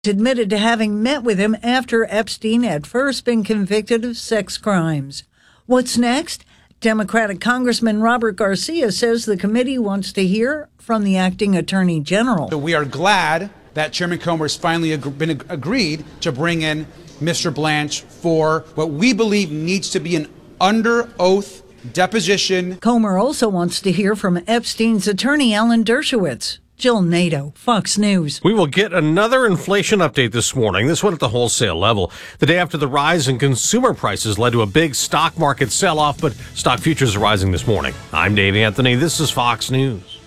admitted to having met with him after Epstein had first been convicted of sex crimes. What's next? Democratic Congressman Robert Garcia says the committee wants to hear from the acting attorney general. So we are glad that Chairman Comer has finally agreed to bring in Mr. Blanche for what we believe needs to be an under oath deposition. Comer also wants to hear from Epstein's attorney, Alan Dershowitz. Jill Nato, Fox News. We will get another inflation update this morning, this one at the wholesale level. The day after the rise in consumer prices led to a big stock market sell-off, but stock futures are rising this morning. I'm Dave Anthony. This is Fox News.